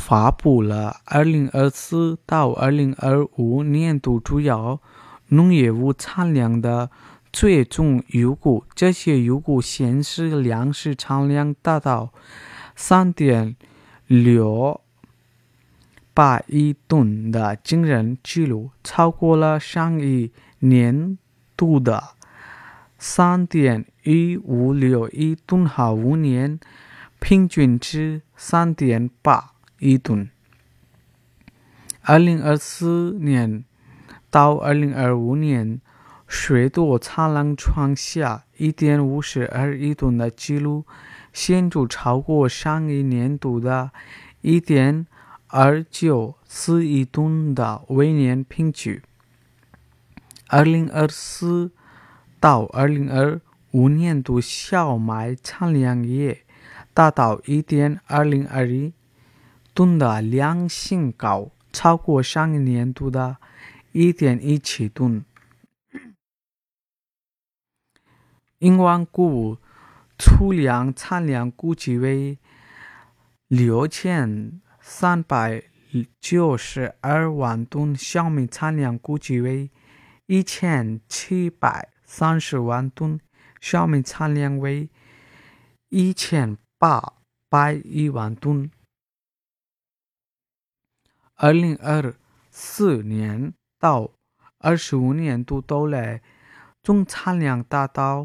发布了2024到2025年度主要农业物产量的最终预估，这些预估显示粮食产量达到3.6亿吨的惊人纪录，超过了上一年度的3.156亿吨和5年平均值3.8亿吨。2024年到2025年，水稻产量创下1.52亿吨的纪录，显著超过上一年度的1.294亿吨的每年平均。2024到2025年度小麦产量也达到1.202亿吨的两新高，超过上一年度的1.17吨。银万谷物粗粮产量估计为6392万吨，小米产量估计为1730万吨，小米产量为1801万吨。2024年到25年度豆类总产量达到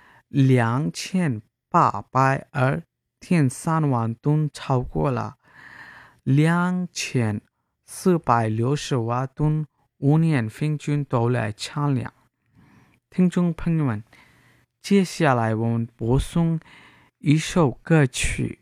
2802.3万吨，超过了2460万吨5年平均豆类产量。听众朋友们，接下来我们播送一首歌曲。